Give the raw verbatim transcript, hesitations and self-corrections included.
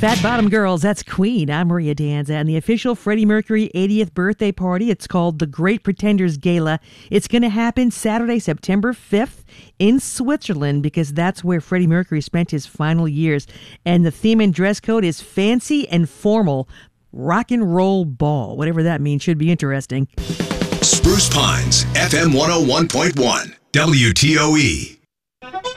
Fat Bottom Girls, that's Queen. I'm Maria Danza, and the official Freddie Mercury eightieth birthday party, it's called the Great Pretenders Gala. It's going to happen Saturday, September fifth in Switzerland, because that's where Freddie Mercury spent his final years. And the theme and dress code is fancy and formal. Rock and roll ball, whatever that means, should be interesting. Spruce Pines, F M one oh one point one, W T O E.